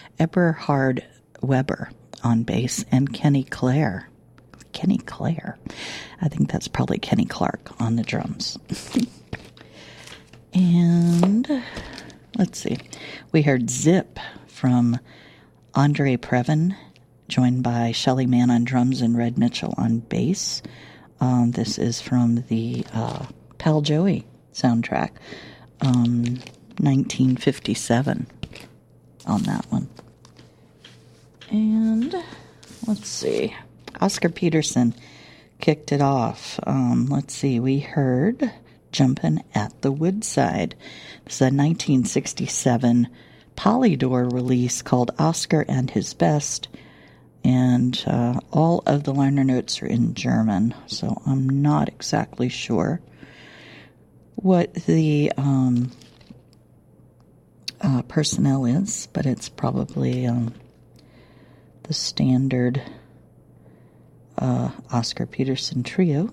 Eberhard Weber on bass, and Kenny Clare. Kenny Clare. I think that's probably Kenny Clark on the drums. And let's see. We heard Zip from Andre Previn, joined by Shelly Manne on drums and Red Mitchell on bass. This is from the Pal Joey soundtrack, 1957 on that one. And let's see. Oscar Peterson kicked it off. Let's see. We heard Jumpin' at the Woodside. This is a 1967 Polydor release called Oscar and His Best. And all of the liner notes are in German, so I'm not exactly sure what the personnel is, but it's probably the standard Oscar Peterson trio.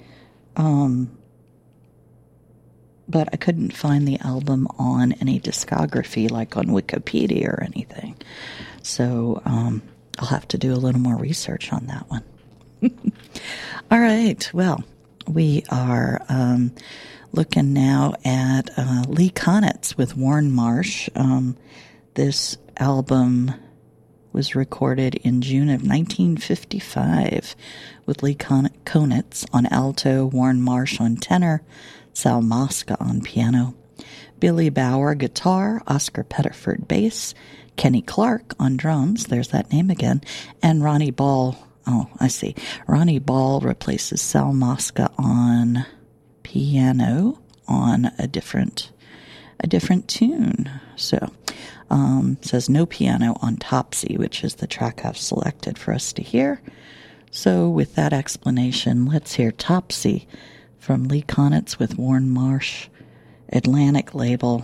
But I couldn't find the album on any discography, like on Wikipedia or anything. So I'll have to do a little more research on that one. All right. Well, we are looking now at Lee Konitz with Warren Marsh. This album was recorded in June of 1955 with Lee Konitz on alto, Warren Marsh on tenor, Sal Mosca on piano, Billy Bauer guitar, Oscar Pettiford bass, Kenny Clark on drums, there's that name again, and Ronnie Ball. Oh, I see. Ronnie Ball replaces Sal Mosca on piano on a different tune. So, says no piano on Topsy, which is the track I've selected for us to hear. So with that explanation, let's hear Topsy from Lee Konitz with Warren Marsh, Atlantic label,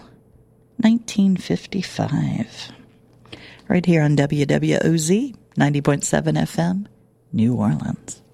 1955. Right here on WWOZ, 90.7 FM, New Orleans.